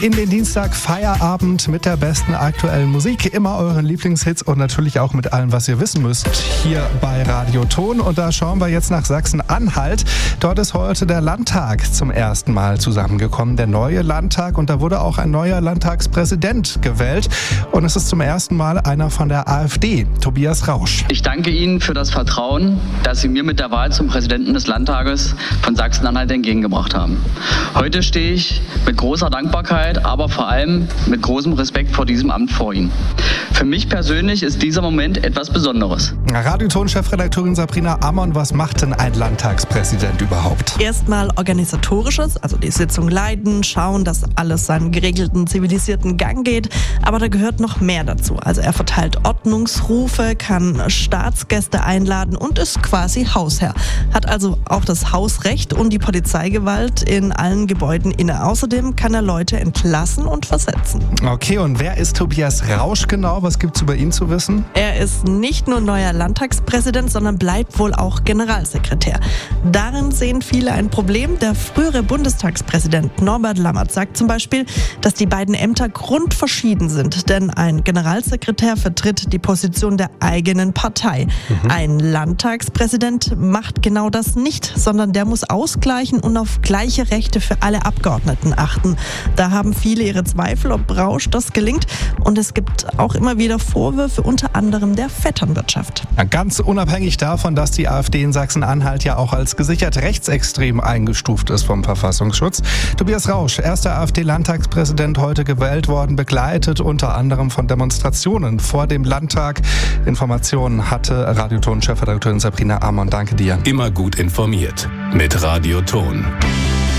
In den Dienstag Feierabend mit der besten aktuellen Musik, immer euren Lieblingshits und natürlich auch mit allem, was ihr wissen müsst, hier bei Radio Ton. Und da schauen wir jetzt nach Sachsen-Anhalt. Dort ist heute der Landtag zum ersten Mal zusammengekommen, der neue Landtag. Und da wurde auch ein neuer Landtagspräsident gewählt. Und es ist zum ersten Mal einer von der AfD, Tobias Rausch. Ich danke Ihnen für das Vertrauen, das Sie mir mit der Wahl zum Präsidenten des Landtages von Sachsen-Anhalt entgegengebracht haben. Heute stehe ich mit großer Dankbarkeit, aber vor allem mit großem Respekt vor diesem Amt vor Ihnen. Für mich persönlich ist dieser Moment etwas Besonderes. Radio-Ton-Chefredakteurin Sabrina Amon, was macht denn ein Landtagspräsident überhaupt? Erstmal Organisatorisches, also die Sitzung leiten, schauen, dass alles seinen geregelten, zivilisierten Gang geht. Aber da gehört noch mehr dazu. Also er verteilt Ordnungsrufe, kann Staatsgäste einladen und ist quasi Hausherr. Hat also auch das Hausrecht und die Polizeigewalt in allen Gebäuden inne. Außerdem kann er Leute entlassen und versetzen. Okay, und wer ist Tobias Rausch genau? Was gibt's über ihn zu wissen? Er ist nicht nur neuer Landtagspräsident, sondern bleibt wohl auch Generalsekretär. Darin sehen viele ein Problem. Der frühere Bundestagspräsident Norbert Lammert sagt zum Beispiel, dass die beiden Ämter grundverschieden sind. Denn ein Generalsekretär vertritt die Position der eigenen Partei. Ein Landtagspräsident macht genau das nicht, sondern der muss ausgleichen und auf gleiche Rechte für alle Abgeordneten achten. Da haben viele ihre Zweifel, ob Rausch das gelingt. Und es gibt auch immer wieder Vorwürfe, unter anderem der Vetternwirtschaft. Ja, ganz unabhängig davon, dass die AfD in Sachsen-Anhalt ja auch als gesichert rechtsextrem eingestuft ist vom Verfassungsschutz. Tobias Rausch, erster AfD-Landtagspräsident, heute gewählt worden, begleitet unter anderem von Demonstrationen vor dem Landtag. Informationen hatte Radio-Ton-Chefredakteurin Sabrina Amon. Danke dir. Immer gut informiert mit Radio Ton.